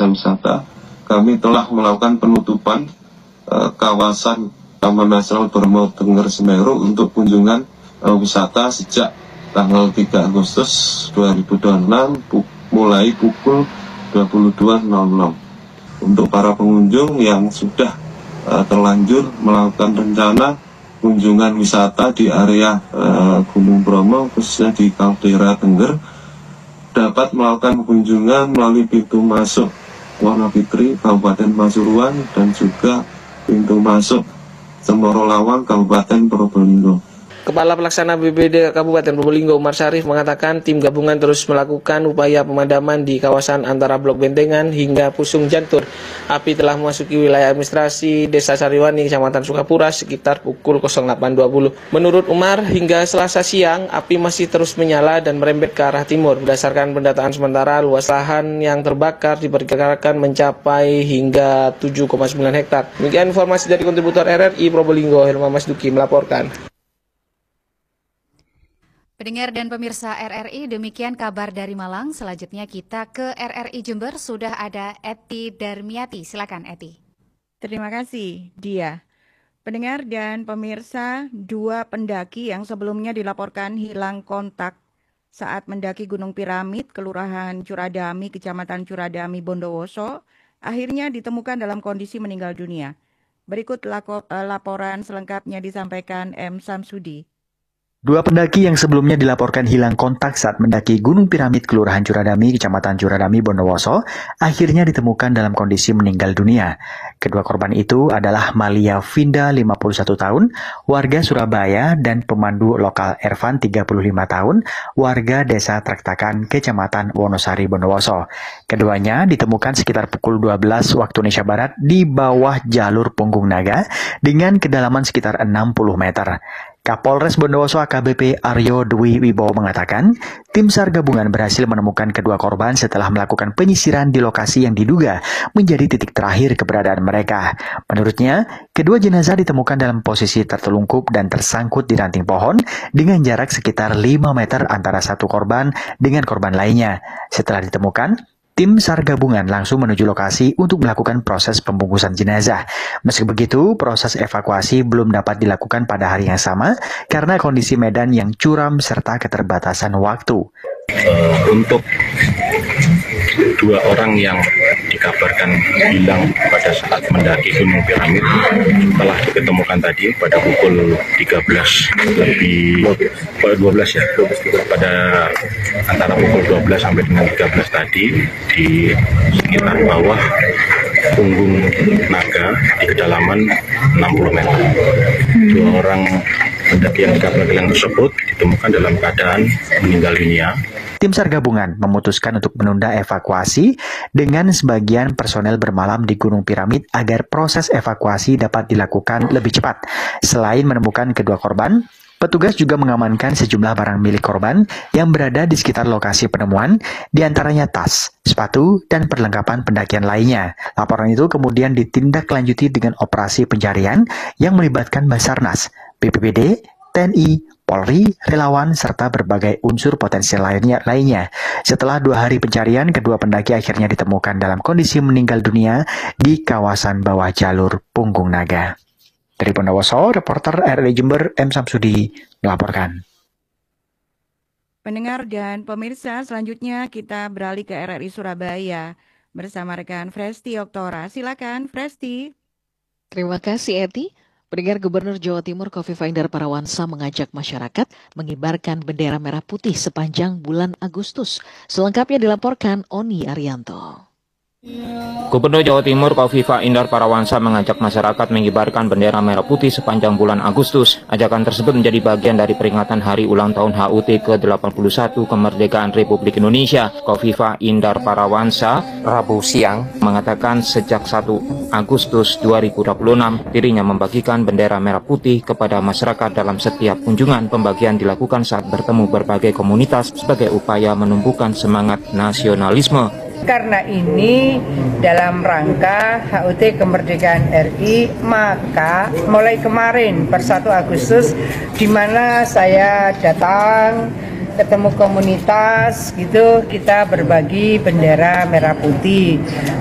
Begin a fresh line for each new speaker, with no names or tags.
desa wisata, kami telah melakukan penutupan kawasan Taman Nasional Bromo Tengger Semeru untuk kunjungan wisata sejak tanggal 3 Agustus 2026 mulai pukul 22.00. Untuk para pengunjung yang sudah terlanjur melakukan rencana kunjungan wisata di area Gunung Bromo, khususnya di Kaldera Tengger, dapat melakukan kunjungan melalui pintu masuk Wonofitri Kabupaten Pasuruan dan juga pintu masuk Cemoro Lawang Kabupaten Probolinggo.
Kepala Pelaksana BPBD Kabupaten Probolinggo Umar Syarif mengatakan tim gabungan terus melakukan upaya pemadaman di kawasan antara Blok Bentengan hingga Pusung Jantur. Api telah memasuki wilayah administrasi Desa Sariwani, Kecamatan Sukapura sekitar pukul 08.20. Menurut Umar, hingga Selasa siang api masih terus menyala dan merembet ke arah timur. Berdasarkan pendataan sementara, luas lahan yang terbakar diperkirakan mencapai hingga 7,9 hektar. Demikian informasi dari kontributor RRI Probolinggo, Helma Masduki melaporkan.
Pendengar dan pemirsa RRI, demikian kabar dari Malang. Selanjutnya kita ke RRI Jember, sudah ada Eti Darmiati. Silakan Eti.
Terima kasih, Dia. Pendengar dan pemirsa, 2 pendaki yang sebelumnya dilaporkan hilang kontak saat mendaki Gunung Piramid, Kelurahan Curadami, Kecamatan Curadami, Bondowoso, akhirnya ditemukan dalam kondisi meninggal dunia. Berikut laporan selengkapnya disampaikan M. Samsudi.
2 pendaki yang sebelumnya dilaporkan hilang kontak saat mendaki Gunung Piramid Kelurahan Curadami, Kecamatan Curadami, Bondowoso, akhirnya ditemukan dalam kondisi meninggal dunia. Kedua korban itu adalah Malia Vinda, 51 tahun, warga Surabaya, dan pemandu lokal Ervan, 35 tahun, warga Desa Traktakan, Kecamatan Wonosari, Bondowoso. Keduanya ditemukan sekitar pukul 12 waktu Indonesia Barat di bawah jalur Punggung Naga dengan kedalaman sekitar 60 meter. Kapolres Bondowoso AKBP Aryo Dwi Wibowo mengatakan, tim SAR gabungan berhasil menemukan kedua korban setelah melakukan penyisiran di lokasi yang diduga menjadi titik terakhir keberadaan mereka. Menurutnya, kedua jenazah ditemukan dalam posisi tertelungkup dan tersangkut di ranting pohon dengan jarak sekitar 5 meter antara satu korban dengan korban lainnya. Setelah ditemukan, tim SAR gabungan langsung menuju lokasi untuk melakukan proses pembungkusan jenazah. Meski begitu, proses evakuasi belum dapat dilakukan pada hari yang sama karena kondisi medan yang curam serta keterbatasan waktu.
Untuk 2 orang yang dikabarkan hilang pada saat mendaki Gunung Piramid telah diketemukan tadi pada pukul 12 ya, pada antara pukul 12 sampai dengan 13 tadi di sekitar bawah Punggung Naga di kedalaman 60 meter. 2 orang pendaki yang dikabarkan hilang tersebut ditemukan dalam keadaan meninggal dunia.
Tim SAR gabungan memutuskan untuk menunda evakuasi dengan sebagian personel bermalam di Gunung Piramid agar proses evakuasi dapat dilakukan lebih cepat. Selain menemukan kedua korban, petugas juga mengamankan sejumlah barang milik korban yang berada di sekitar lokasi penemuan, diantaranya tas, sepatu, dan perlengkapan pendakian lainnya. Laporan itu kemudian ditindaklanjuti dengan operasi pencarian yang melibatkan Basarnas, BPBD, TNI, Polri, relawan, serta berbagai unsur potensial lainnya. Setelah 2 hari pencarian, kedua pendaki akhirnya ditemukan dalam kondisi meninggal dunia di kawasan bawah jalur Punggung Naga. Dari Bondowoso, reporter RRI Jember M. Samsudi melaporkan.
Pendengar dan pemirsa, selanjutnya kita beralih ke RRI Surabaya bersama rekan Fresti Oktora. Silakan Fresti.
Terima kasih Eti. Pendengar Gubernur Jawa Timur Khofifah Indar Parawansa mengajak masyarakat mengibarkan bendera merah putih sepanjang bulan Agustus. Selengkapnya dilaporkan Oni Arianto.
Gubernur Jawa Timur Khofifah Indar Parawansa mengajak masyarakat mengibarkan bendera merah putih sepanjang bulan Agustus. Ajakan tersebut menjadi bagian dari peringatan hari ulang tahun HUT ke-81 kemerdekaan Republik Indonesia. Khofifah Indar Parawansa Rabu siang mengatakan sejak 1 Agustus 2026 dirinya membagikan bendera merah putih kepada masyarakat dalam setiap kunjungan. Pembagian dilakukan saat bertemu berbagai komunitas sebagai upaya menumbuhkan semangat nasionalisme.
Karena ini dalam rangka HUT kemerdekaan RI, maka mulai kemarin per 1 Agustus di mana saya datang ketemu komunitas gitu, kita berbagi bendera merah putih.